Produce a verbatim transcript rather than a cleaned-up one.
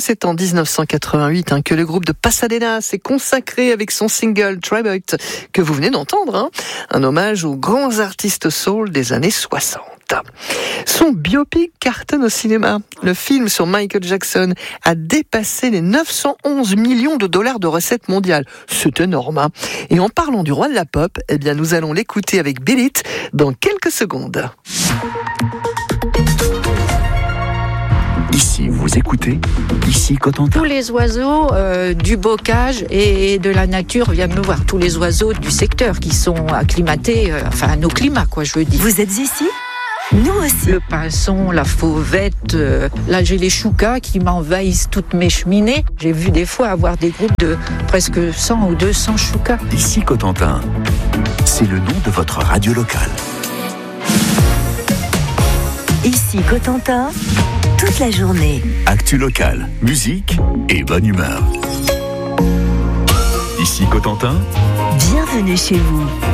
c'est en dix-neuf cent quatre-vingt-huit hein, que le groupe de Pasadena s'est consacré avec son single Tribute que vous venez d'entendre, hein, un hommage aux grands artistes soul des années soixante. Son biopic cartonne au cinéma. Le film sur Michael Jackson a dépassé les neuf cent onze millions de dollars de recettes mondiales. C'est énorme. Hein. Et en parlant du roi de la pop, eh bien, nous allons l'écouter avec Beat It dans quelques secondes. Ici, vous écoutez, ici Cotentin. Tous les oiseaux euh, du bocage et de la nature viennent me voir. Tous les oiseaux du secteur qui sont acclimatés, euh, enfin à nos climats, quoi, je veux dire. Vous êtes ici ? Nous aussi. Le pinson, la fauvette, euh, là j'ai les choucas qui m'envahissent toutes mes cheminées. J'ai vu des fois avoir des groupes de presque cent ou deux cents choucas. Ici Cotentin, c'est le nom de votre radio locale. Ici Cotentin, toute la journée. Actu locale, musique et bonne humeur. Ici Cotentin. Bienvenue chez vous.